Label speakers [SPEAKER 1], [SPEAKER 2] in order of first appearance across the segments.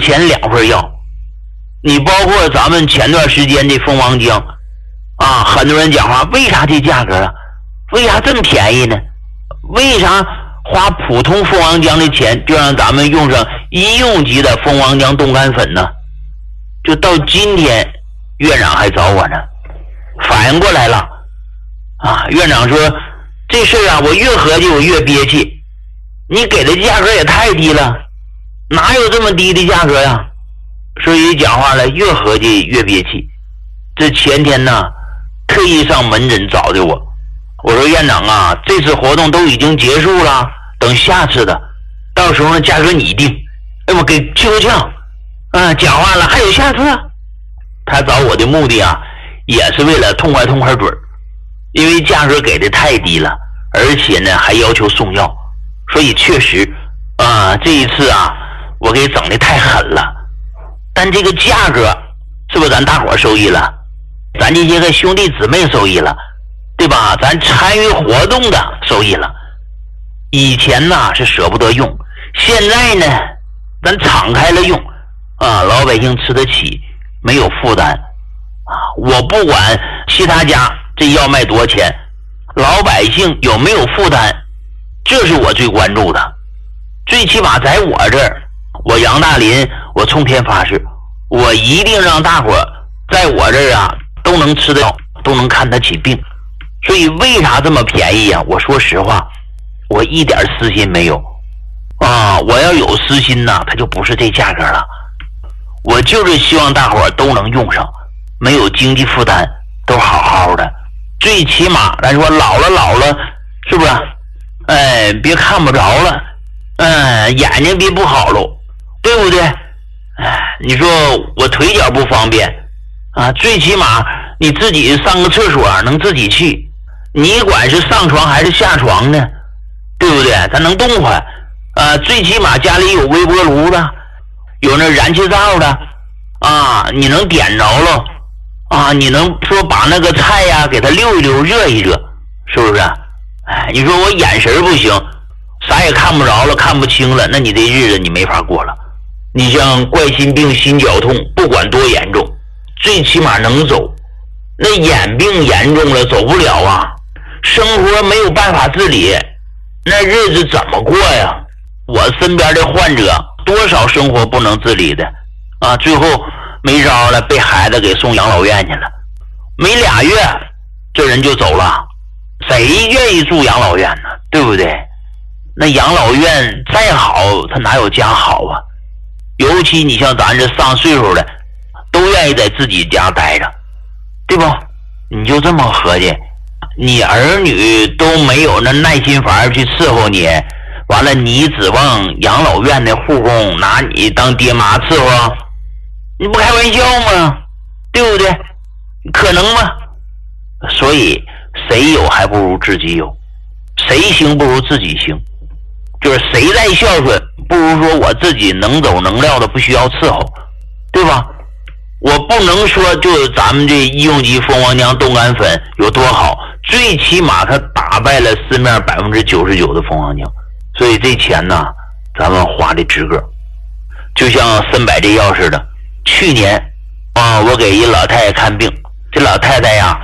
[SPEAKER 1] 钱2份药。你包括咱们前段时间的蜂王浆啊，很多人讲话，为啥这价格啊？为啥这么便宜呢？为啥花普通蜂王浆的钱，就让咱们用上医用级的蜂王浆冻干粉呢？就到今天，院长还找我呢，反应过来了啊！院长说这事啊，我越合计我越憋气，你给的价格也太低了，哪有这么低的价格呀？所以讲话了，越合计越憋气。这前天呢，特意上门诊找的我，我说院长啊，这次活动都已经结束了，等下次的，到时候呢价格你定，哎，我给气够呛啊！讲话了，还有下次啊？他找我的目的啊，也是为了痛快准儿，因为价格给的太低了，而且呢还要求送药，所以确实啊，这一次啊，我给整的太狠了。但这个价格是不是咱大伙受益了？咱这些个兄弟姊妹受益了，对吧？咱参与活动的受益了。以前呢是舍不得用，现在呢咱敞开了用啊，老百姓吃得起，没有负担啊。我不管其他家这药卖多少钱，老百姓有没有负担，这是我最关注的。最起码在我这儿，我杨大林，我冲天发誓，我一定让大伙在我这儿啊都能吃得到，都能看得起病。所以为啥这么便宜啊？我说实话，我一点私心没有啊！我要有私心呢，它就不是这价格了。我就是希望大伙都能用上，没有经济负担，都好好的。最起码咱说老了，是不是？哎，别看不着了，眼睛别不好喽，对不对？哎，你说我腿脚不方便啊，最起码你自己上个厕所能自己去，你管是上床还是下床呢？对不对？咱能动换啊，最起码家里有微波炉的，有那燃气灶的啊，你能点着了啊，你能说把那个菜呀给它溜一溜，热一热，是不是？哎，你说我眼神不行，啥也看不着了，看不清了，那你这日子你没法过了。你像冠心病、心绞痛，不管多严重，最起码能走。那眼病严重了走不了啊，生活没有办法自理，那日子怎么过呀？我身边的患者多少生活不能自理的啊，最后没招了，被孩子给送养老院去了，没2月这人就走了。谁愿意住养老院呢？对不对？那养老院再好，他哪有家好啊？尤其你像咱这上岁数的，都愿意在自己家待着，对不？你就这么合计，你儿女都没有那耐心法去伺候你，完了你指望养老院的护工拿你当爹妈伺候？你不开玩笑吗？对不对？可能吗？所以谁有还不如自己有，谁行不如自己行，就是谁再孝顺不如说我自己能走能料的不需要伺候，对吧？我不能说就是咱们这医用级蜂王浆冻干粉有多好，最起码它打败了市面99%的蜂王浆，所以这钱呢咱们花的值个。就像参百这药似的，去年啊我给一老太太看病，这老太太呀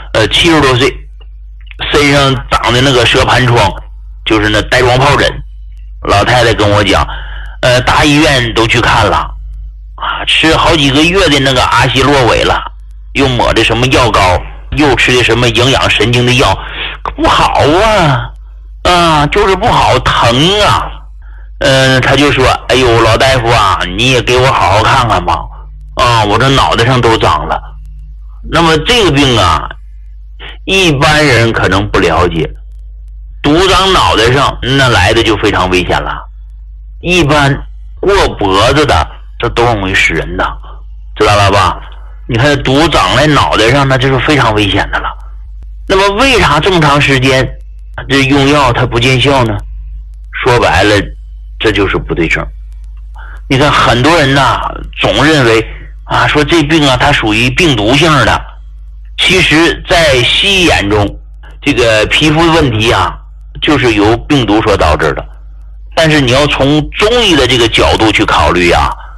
[SPEAKER 1] 70多岁，身上长的那个蛇盘疮，就是那带状疱疹。老太太跟我讲大医院都去看了啊，吃好几个月的那个阿昔洛韦了，又抹的什么药膏，又吃的什么营养神经的药，不好啊，就是不好，疼啊。他就说哎呦老大夫啊，你也给我好好看看吧啊，我这脑袋上都长了。那么这个病啊，一般人可能不了解，毒长脑袋上那来的就非常危险了，一般过脖子的这都容易死人的，知道了吧？你看毒长在脑袋上，那就是非常危险的了。那么为啥这么长时间这用药它不见效呢？说白了这就是不对症。你看很多人呐总认为啊说这病啊它属于病毒性的，其实在西医眼中这个皮肤问题啊就是由病毒所导致的，但是你要从中医的这个角度去考虑啊，